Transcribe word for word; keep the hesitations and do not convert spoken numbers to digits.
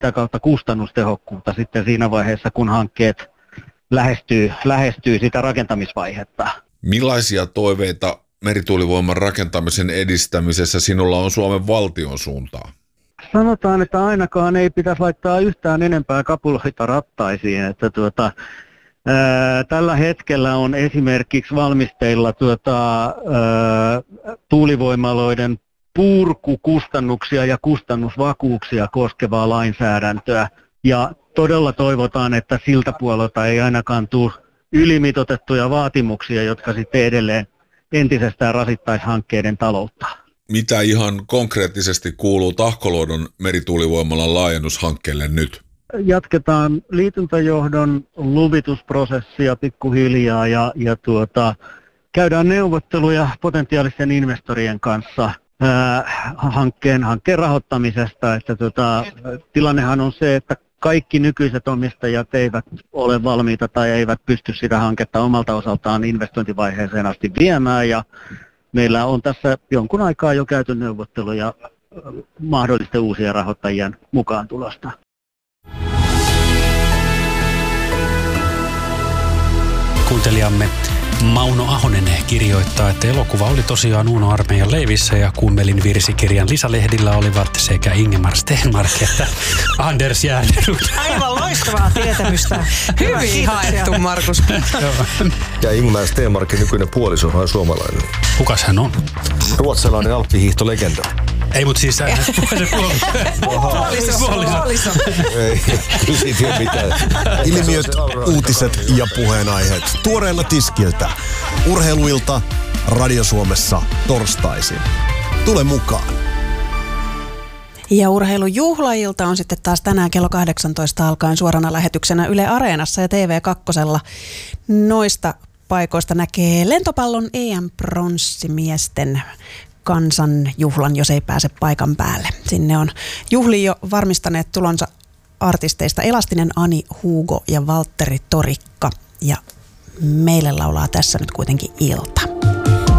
sitä kautta kustannustehokkuutta sitten siinä vaiheessa, kun hankkeet lähestyy, lähestyy sitä rakentamisvaihetta. Millaisia toiveita merituulivoiman rakentamisen edistämisessä sinulla on Suomen valtion suuntaan? Sanotaan, että ainakaan ei pitäisi laittaa yhtään enempää kapuloita rattaisiin. Että tuota, ää, tällä hetkellä on esimerkiksi valmisteilla tuota, ää, tuulivoimaloiden purkukustannuksia ja kustannusvakuuksia koskevaa lainsäädäntöä. Ja todella toivotaan, että siltä puolelta ei ainakaan tule ylimitoitettuja vaatimuksia, jotka sitten edelleen entisestään rasittaisi hankkeiden taloutta. Mitä ihan konkreettisesti kuuluu Tahkoluodon merituulivoimalan laajennushankkeelle nyt? Jatketaan liityntäjohdon luvitusprosessia pikkuhiljaa ja, ja tuota, käydään neuvotteluja potentiaalisten investorien kanssa ää, hankkeen, hankkeen rahoittamisesta. Että tuota, tilannehan on se, että kaikki nykyiset omistajat eivät ole valmiita tai eivät pysty sitä hanketta omalta osaltaan investointivaiheeseen asti viemään ja meillä on tässä jonkun aikaa jo käyty neuvotteluja mahdollisten uusien rahoittajien mukaan tulosta. Kuuntelijamme Mauno Ahonen kirjoittaa, että elokuva oli tosiaan Uno Armeijan leivissä ja Kummelin virsikirjan lisälehdillä olivat sekä Ingemar Stenmark että Anders Järnerud. Aivan loistavaa tietämystä. Hyvin haettu, Markus. Ja Ingemar Stenmarkin nykyinen puoliso on suomalainen. Kukas hän on? Ruotsalainen alppihiihtolegenda. Ei, mutta siis se puoliso. Puoliso. Ei, kyllä siitä ei ole mitään. Ilmiöt, uutiset ja puheenaiheet. Tuoreella tiskiltä. Urheiluilta Radio Suomessa torstaisin. Tule mukaan. Ja urheilujuhlailta on sitten taas tänään kello kahdeksantoista alkaen suorana lähetyksenä Yle Areenassa ja T V kaksi. Noista paikoista näkee lentopallon E M-pronssimiesten kansanjuhlan, jos ei pääse paikan päälle. Sinne on juhliin jo varmistaneet tulonsa artisteista Elastinen Ani, Hugo ja Valtteri Torikka. Ja meille laulaa tässä nyt kuitenkin Ilta.